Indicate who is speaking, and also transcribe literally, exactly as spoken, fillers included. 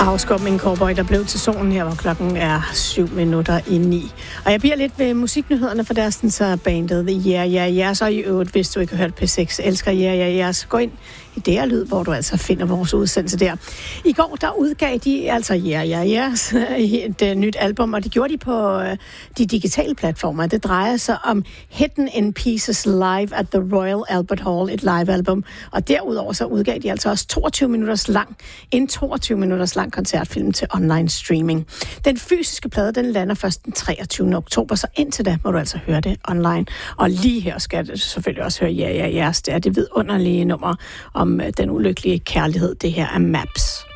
Speaker 1: Afskumning Cowboy, der blev til solen her, hvor klokken er syv minutter i ni. Og jeg bliver lidt ved musiknyhederne, for der er sådan så bandet The Yeah Yeah Yeah, så i øvrigt, hvis du ikke har hørt P seks, elsker Yeah Yeah Yeah, så gå ind i D R-lyd, hvor du altså finder vores udsendelse der. I går, der udgav de altså Yeah Yeah Yeah et uh, nyt album, og det gjorde de på uh, de digitale platformer. Det drejer sig om Hidden in Pieces Live at the Royal Albert Hall, et live-album. Og derudover så udgav de altså også toogtyve minutters lang, en toogtyve minutters lang koncertfilm til online streaming. Den fysiske plade, den lander først den treogtyvende oktober, så indtil da må du altså høre det online. Og lige her skal du selvfølgelig også høre Yeah Yeah Yeah, det er det vidunderlige nummer om den ulykkelige kærlighed. Det her er Maps.